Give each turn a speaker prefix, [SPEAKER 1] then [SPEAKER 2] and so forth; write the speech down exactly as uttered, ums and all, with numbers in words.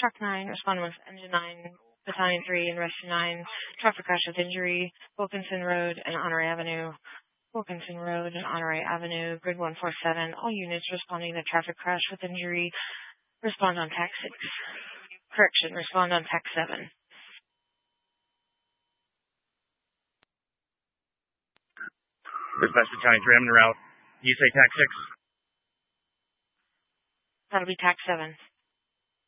[SPEAKER 1] Truck nine, responding with Engine nine, Battalion three, and Rescue nine. Traffic crash with injury, Wilkinson Road and Honore Avenue. Wilkinson Road and Honore Avenue, Grid one four seven. All units responding to traffic crash with injury, respond on Tac six. Correction, respond on Tac seven.
[SPEAKER 2] Dispatch Battalion three, I'm en route. You say Tac six?
[SPEAKER 1] That'll be Tac seven.